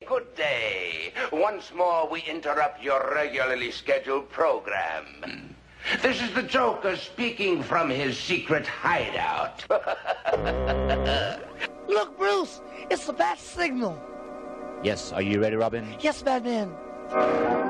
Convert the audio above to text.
Good day. Once more, we interrupt your regularly scheduled program. This is the Joker speaking from his secret hideout. Look, Bruce, it's the bat signal. Yes, are you ready, Robin? Yes, Batman.